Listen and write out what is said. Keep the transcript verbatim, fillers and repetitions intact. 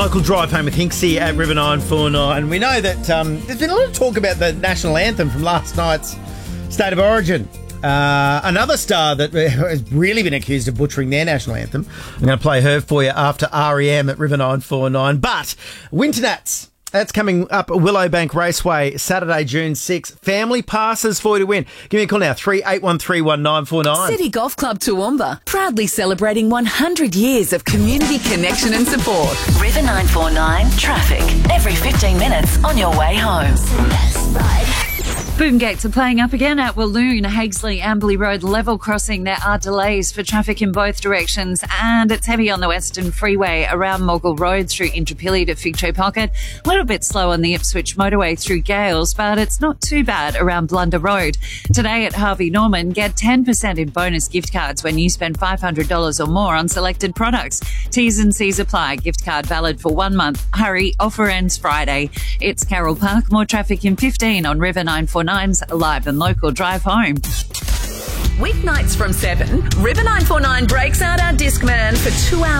Local drive home with Hinksy at River nine four nine. We know that um, there's been a lot of talk about the national anthem from last night's State of Origin. Uh, another star that has really been accused of butchering their national anthem. I'm going to play her for you after R E M at River nine four nine. But Winternats, that's coming up at Willowbank Raceway, Saturday, June sixth. Family passes for you to win. Give me a call now, three eight one three one nine four nine. City Golf Club Toowoomba, proudly celebrating one hundred years of community connection and support. River nine four nine traffic. Every fifteen minutes on your way home. Boom gates are playing up again at Walloon, Hagesley, Amberley Road level crossing. There are delays for traffic in both directions, and it's heavy on the Western Freeway around Mogul Road through Intrapilly to Fig Tree Pocket. A little bit slow on the Ipswich motorway through Gales, but it's not too bad around Blunder Road. Today at Harvey Norman, get ten percent in bonus gift cards when you spend five hundred dollars or more on selected products. T's and C's apply. Gift card valid for one month. Hurry, offer ends Friday. It's Carroll Park. More traffic in fifteen on River nine four nine's Live and Local Drive Home. Weeknights from seven, River nine four nine breaks out our Discman for two hours.